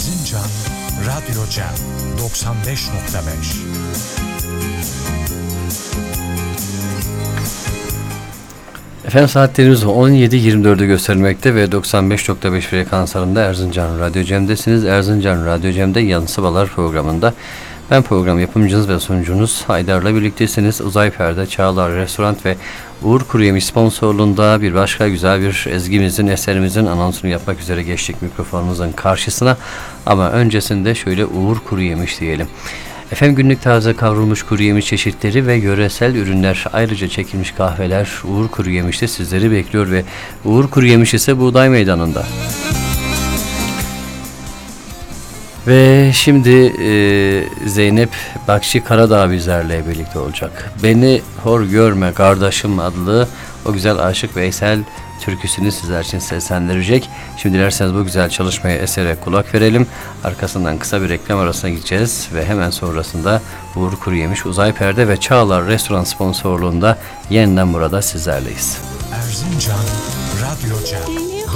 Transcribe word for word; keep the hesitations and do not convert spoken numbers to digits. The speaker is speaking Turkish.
Erzincan Radyo Cem doksan beş nokta beş. Efendim saatlerimiz on yedi yirmi dördü göstermekte ve doksan beş nokta beş frekanslarında Erzincan Radyo Cem'desiniz. Erzincan Radyo Cem'de Yansıbalar programında ben program yapımcınız ve sunucunuz Haydar'la birliktesiniz. Uzay Perde, Çağlar Restoran ve Uğur Kuruyemiş sponsorluğunda bir başka güzel bir ezgimizin, eserimizin anonsunu yapmak üzere geçtik mikrofonumuzun karşısına. Ama öncesinde şöyle Uğur Kuruyemiş diyelim. Efendim günlük taze kavrulmuş kuru yemiş çeşitleri ve yöresel ürünler, ayrıca çekilmiş kahveler Uğur Kuru Yemiş'te sizleri bekliyor ve Uğur Kuru Yemiş ise Buğday Meydanı'nda. Ve şimdi e, Zeynep Bakşi Karadağ bizlerle birlikte olacak. Beni hor görme kardeşim adlı o güzel Aşık Veysel türküsünü sizler için seslendirecek. Şimdi dilerseniz bu güzel çalışmaya, esere kulak verelim. Arkasından kısa bir reklam arasına gideceğiz ve hemen sonrasında Uğur Kuruyemiş, Uzay Perde ve Çağlar Restoran sponsorluğunda yeniden burada sizlerleyiz. Erzincan Radyo Cem.